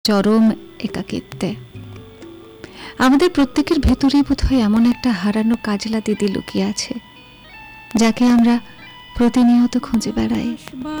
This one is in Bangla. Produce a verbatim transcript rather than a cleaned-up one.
চরম একাকিত্বে। আমাদের প্রত্যেকের ভেতরেই বোধহয় এমন একটা হারানো কাজলা দিদি লুকিয়ে আছে, যাকে আমরা প্রতিনিয়ত খুঁজে বেড়াই।